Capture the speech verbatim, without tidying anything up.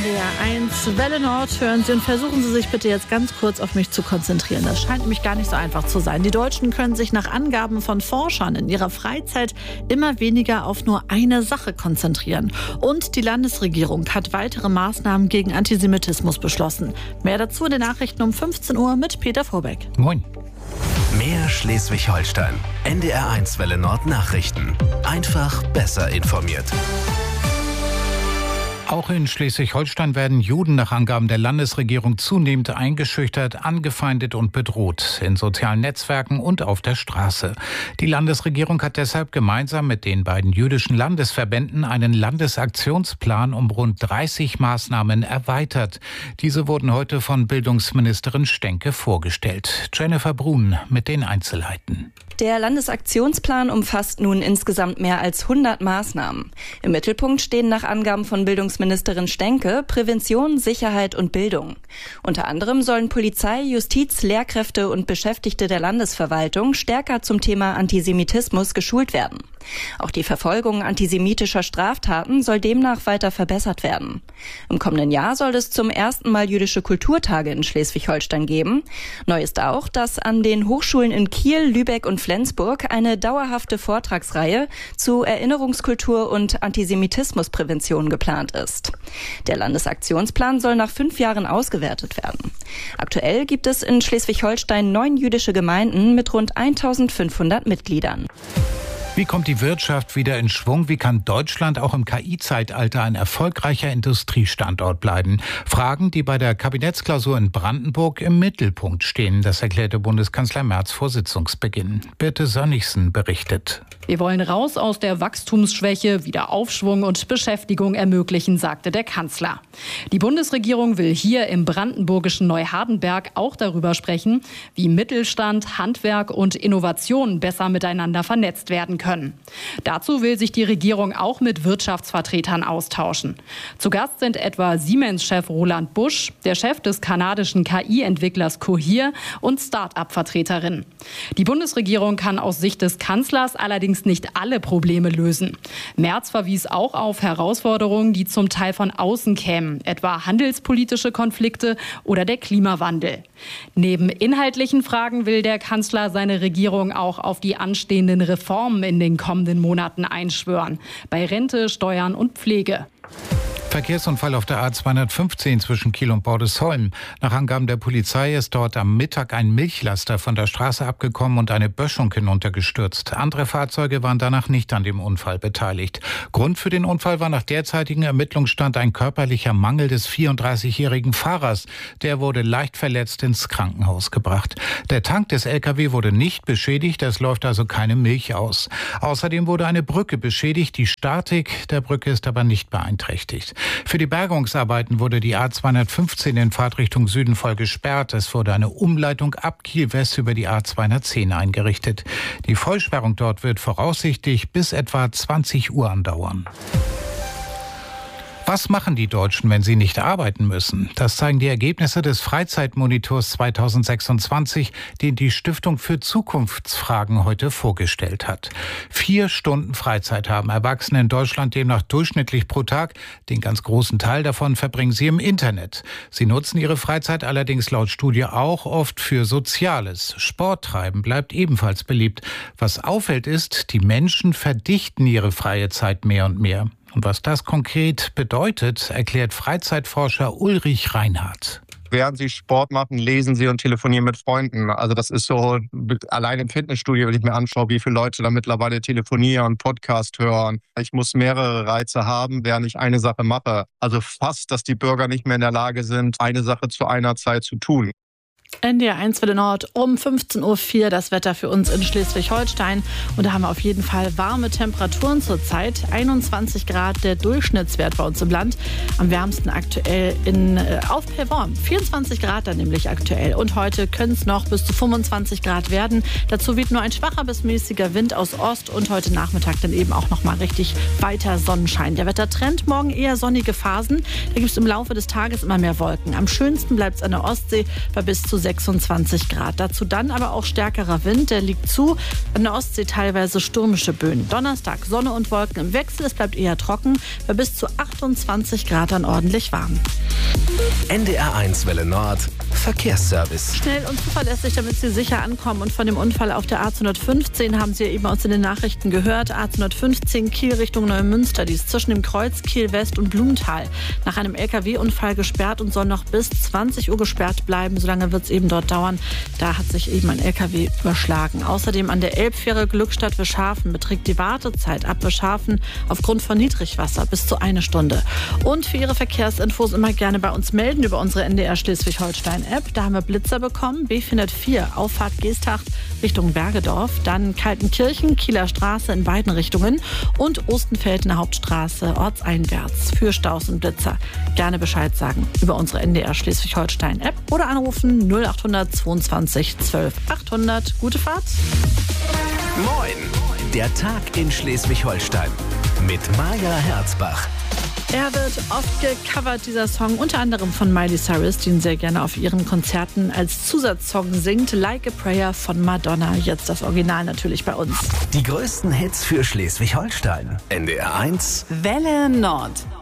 D R eins Welle Nord hören Sie und versuchen Sie sich bitte jetzt ganz kurz auf mich zu konzentrieren. Das scheint nämlich gar nicht so einfach zu sein. Die Deutschen können sich nach Angaben von Forschern in ihrer Freizeit immer weniger auf nur eine Sache konzentrieren. Und die Landesregierung hat weitere Maßnahmen gegen Antisemitismus beschlossen. Mehr dazu in den Nachrichten um fünfzehn Uhr mit Peter Vorbeck. Moin. Mehr Schleswig-Holstein. N D R eins Welle Nord Nachrichten. Einfach besser informiert. Auch in Schleswig-Holstein werden Juden nach Angaben der Landesregierung zunehmend eingeschüchtert, angefeindet und bedroht, in sozialen Netzwerken und auf der Straße. Die Landesregierung hat deshalb gemeinsam mit den beiden jüdischen Landesverbänden einen Landesaktionsplan um rund dreißig Maßnahmen erweitert. Diese wurden heute von Bildungsministerin Stenke vorgestellt. Jennifer Brun mit den Einzelheiten. Der Landesaktionsplan umfasst nun insgesamt mehr als hundert Maßnahmen. Im Mittelpunkt stehen nach Angaben von Bildungsministerin Stenke Prävention, Sicherheit und Bildung. Unter anderem sollen Polizei, Justiz, Lehrkräfte und Beschäftigte der Landesverwaltung stärker zum Thema Antisemitismus geschult werden. Auch die Verfolgung antisemitischer Straftaten soll demnach weiter verbessert werden. Im kommenden Jahr soll es zum ersten Mal jüdische Kulturtage in Schleswig-Holstein geben. Neu ist auch, dass an den Hochschulen in Kiel, Lübeck und Flensburg eine dauerhafte Vortragsreihe zu Erinnerungskultur und Antisemitismusprävention geplant ist. Der Landesaktionsplan soll nach fünf Jahren ausgewertet werden. Aktuell gibt es in Schleswig-Holstein neun jüdische Gemeinden mit rund eintausendfünfhundert Mitgliedern. Wie kommt die Wirtschaft wieder in Schwung? Wie kann Deutschland auch im K I-Zeitalter ein erfolgreicher Industriestandort bleiben? Fragen, die bei der Kabinettsklausur in Brandenburg im Mittelpunkt stehen. Das erklärte Bundeskanzler Merz vor Sitzungsbeginn. Birte Sönnigsen berichtet. Wir wollen raus aus der Wachstumsschwäche, wieder Aufschwung und Beschäftigung ermöglichen, sagte der Kanzler. Die Bundesregierung will hier im brandenburgischen Neuhardenberg auch darüber sprechen, wie Mittelstand, Handwerk und Innovation besser miteinander vernetzt werden können. Dazu will sich die Regierung auch mit Wirtschaftsvertretern austauschen. Zu Gast sind etwa Siemens-Chef Roland Busch, der Chef des kanadischen K I-Entwicklers Cohere und Start-up-Vertreterinnen. Die Bundesregierung kann aus Sicht des Kanzlers allerdings nicht alle Probleme lösen. Merz verwies auch auf Herausforderungen, die zum Teil von außen kämen, etwa handelspolitische Konflikte oder der Klimawandel. Neben inhaltlichen Fragen will der Kanzler seine Regierung auch auf die anstehenden Reformen in den kommenden Monaten einschwören. Bei Rente, Steuern und Pflege. Verkehrsunfall auf der A zweihundertfünfzehn zwischen Kiel und Bordesholm. Nach Angaben der Polizei ist dort am Mittag ein Milchlaster von der Straße abgekommen und eine Böschung hinuntergestürzt. Andere Fahrzeuge waren danach nicht an dem Unfall beteiligt. Grund für den Unfall war nach derzeitigem Ermittlungsstand ein körperlicher Mangel des vierunddreißigjährigen Fahrers. Der wurde leicht verletzt ins Krankenhaus gebracht. Der Tank des L K W wurde nicht beschädigt, es läuft also keine Milch aus. Außerdem wurde eine Brücke beschädigt, die Statik der Brücke ist aber nicht beeinträchtigt. Für die Bergungsarbeiten wurde die A zweihundertfünfzehn in Fahrtrichtung Süden voll gesperrt. Es wurde eine Umleitung ab Kiel West über die A zweihundertzehn eingerichtet. Die Vollsperrung dort wird voraussichtlich bis etwa zwanzig Uhr andauern. Was machen die Deutschen, wenn sie nicht arbeiten müssen? Das zeigen die Ergebnisse des Freizeitmonitors zweitausendsechsundzwanzig, den die Stiftung für Zukunftsfragen heute vorgestellt hat. Vier Stunden Freizeit haben Erwachsene in Deutschland demnach durchschnittlich pro Tag. Den ganz großen Teil davon verbringen sie im Internet. Sie nutzen ihre Freizeit allerdings laut Studie auch oft für Soziales. Sport treiben bleibt ebenfalls beliebt. Was auffällt ist, die Menschen verdichten ihre freie Zeit mehr und mehr. Und was das konkret bedeutet, erklärt Freizeitforscher Ulrich Reinhardt. Während Sie Sport machen, lesen Sie und telefonieren mit Freunden. Also das ist so, allein im Fitnessstudio, wenn ich mir anschaue, wie viele Leute da mittlerweile telefonieren, Podcast hören. Ich muss mehrere Reize haben, während ich eine Sache mache. Also fast, dass die Bürger nicht mehr in der Lage sind, eine Sache zu einer Zeit zu tun. N D R eins Welle Nord um fünfzehn Uhr vier das Wetter für uns in Schleswig-Holstein. Und da haben wir auf jeden Fall warme Temperaturen zurzeit. einundzwanzig Grad der Durchschnittswert bei uns im Land. Am wärmsten aktuell in, äh, auf Pellworm. vierundzwanzig Grad dann nämlich aktuell. Und heute können es noch bis zu fünfundzwanzig Grad werden. Dazu weht nur ein schwacher bis mäßiger Wind aus Ost. Und heute Nachmittag dann eben auch noch mal richtig weiter Sonnenschein. Der Wettertrend morgen eher sonnige Phasen. Da gibt es im Laufe des Tages immer mehr Wolken. Am schönsten bleibt es an der Ostsee bei bis zu sechsundzwanzig Grad. Dazu dann aber auch stärkerer Wind, der liegt zu. An der Ostsee teilweise stürmische Böen. Donnerstag Sonne und Wolken im Wechsel, es bleibt eher trocken, bei bis zu achtundzwanzig Grad dann ordentlich warm. N D R eins Welle Nord Verkehrsservice. Schnell und zuverlässig, damit Sie sicher ankommen. Und von dem Unfall auf der A zweihundertfünfzehn haben Sie ja eben aus in den Nachrichten gehört. A zweihundertfünfzehn Kiel Richtung Neumünster. Die ist zwischen dem Kreuz Kiel West und Blumenthal nach einem L K W-Unfall gesperrt und soll noch bis zwanzig Uhr gesperrt bleiben. Solange wird es eben dort dauern. Da hat sich eben ein L K W überschlagen. Außerdem an der Elbfähre Glückstadt-Wischhafen beträgt die Wartezeit ab Wischhafen aufgrund von Niedrigwasser bis zu eine Stunde. Und für Ihre Verkehrsinfos immer gerne bei uns melden über unsere N D R Schleswig-Holstein-App. Da haben wir Blitzer bekommen. B vierhundertvier, Auffahrt Geesthacht Richtung Bergedorf. Dann Kaltenkirchen, Kieler Straße in beiden Richtungen. Und Ostenfeldener Hauptstraße ortseinwärts für Staus und Blitzer. Gerne Bescheid sagen über unsere N D R Schleswig-Holstein-App oder anrufen null acht hundert zweiundzwanzig zwölf achthundert. Gute Fahrt. Moin! Der Tag in Schleswig-Holstein mit Maja Herzbach. Er wird oft gecovert, dieser Song, unter anderem von Miley Cyrus, die ihn sehr gerne auf ihren Konzerten als Zusatzsong singt. Like a Prayer von Madonna, jetzt das Original natürlich bei uns. Die größten Hits für Schleswig-Holstein. N D R eins Welle Nord.